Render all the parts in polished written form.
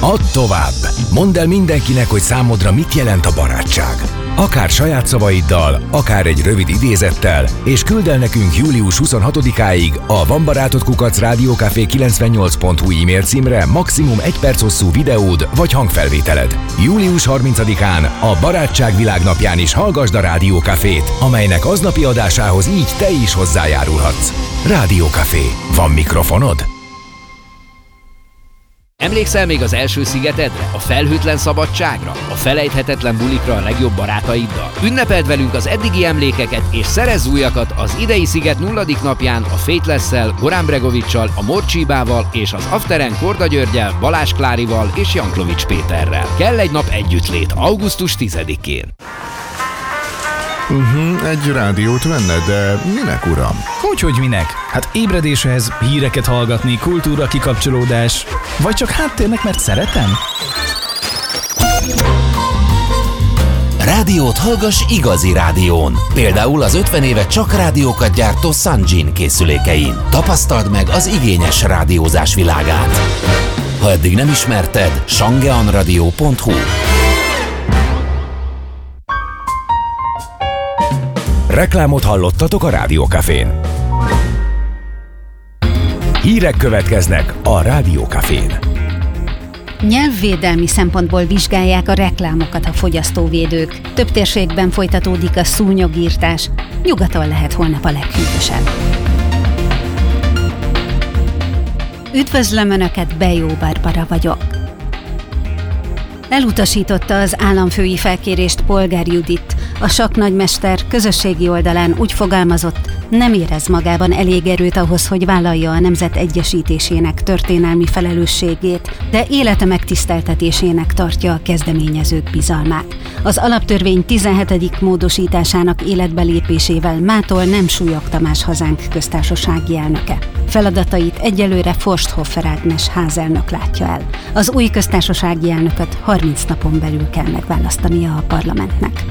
Add tovább! Mondd el mindenkinek, hogy számodra mit jelent a barátság. Akár saját szavaiddal, akár egy rövid idézettel, és küld el nekünk július 26-áig a vanbarátod@rádiókafé98.hu e-mail címre maximum 1 perc hosszú videód vagy hangfelvételed. Július 30-án a Barátság Világnapján is hallgasd a Rádiókafét, amelynek aznapi adásához így te is hozzájárulhatsz. Rádiókafé. Van mikrofonod? Emlékszel még az első szigetedre, a felhőtlen szabadságra, a felejthetetlen bulikra a legjobb barátaiddal? Ünnepeld velünk az eddigi emlékeket és szerezz újakat az idei sziget 0. napján a Faithless-szel, Goran Bregovic-sal, a Morcsibával és az Afteren Korda Györgyel, Balázs Klárival és Janklovics Péterrel. Kell egy nap együttlét, augusztus 10-én. Egy rádiót venne, de minek, uram? Hogy minek? Hát ébredéshez, híreket hallgatni, kultúra kikapcsolódás, vagy csak háttérnek, mert szeretem? Rádiót hallgass igazi rádión. Például az 50 éve csak rádiókat gyártó Sanjin készülékein. Tapasztald meg az igényes rádiózás világát. Ha eddig nem ismerted, shangeanradio.hu. Reklámot hallottatok a Rádiókafén. Hírek következnek a Rádiókafén. Nyelvvédelmi szempontból vizsgálják a reklámokat a fogyasztóvédők. Több térségben folytatódik a szúnyogírtás. Nyugaton lehet holnap a leghűvösebb. Üdvözlöm Önöket, Bejó Barbara vagyok. Elutasította az államfői felkérést Polgár Judit. A sakknagymester közösségi oldalán úgy fogalmazott, nem érez magában elég erőt ahhoz, hogy vállalja a nemzet egyesítésének történelmi felelősségét, de élete megtiszteltetésének tartja a kezdeményezők bizalmát. Az alaptörvény 17. módosításának életbelépésével mától nem Súlyog Tamás hazánk köztársasági elnöke. Feladatait egyelőre Forsthofer Ágnes házelnök látja el. Az új köztársasági elnököt 30 napon belül kell megválasztania a parlamentnek.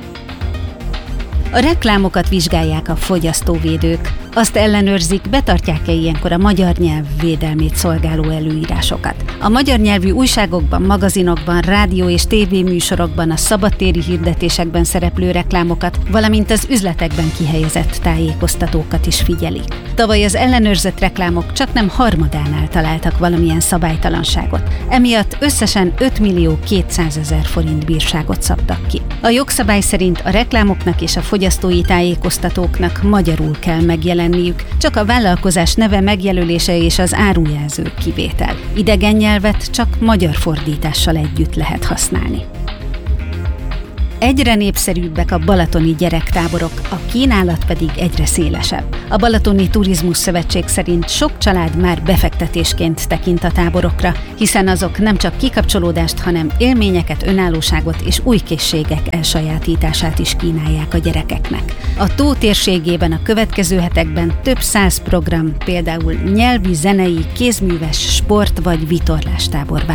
A reklámokat vizsgálják a fogyasztóvédők. Azt ellenőrzik, betartják-e ilyenkor a magyar nyelv védelmét szolgáló előírásokat. A magyar nyelvű újságokban, magazinokban, rádió és tévéműsorokban, a szabadtéri hirdetésekben szereplő reklámokat, valamint az üzletekben kihelyezett tájékoztatókat is figyelik. Tavaly az ellenőrzött reklámok csaknem harmadánál találtak valamilyen szabálytalanságot. Emiatt összesen 5.200.000 forint bírságot szabtak ki. A jogszabály szerint a reklámoknak és a fogyasztói tájékoztatóknak magyarul kell megjelenniük, csak a vállalkozás neve megjelölése és az árujelző kivétel. Idegen nyelvet csak magyar fordítással együtt lehet használni. Egyre népszerűbbek a balatoni gyerektáborok, a kínálat pedig egyre szélesebb. A Balatoni Turizmus Szövetség szerint sok család már befektetésként tekint a táborokra, hiszen azok nem csak kikapcsolódást, hanem élményeket, önállóságot és új készségek elsajátítását is kínálják a gyerekeknek. A tó térségében a következő hetekben több 100 program, például nyelvi, zenei, kézműves, sport vagy vitorlástábor vár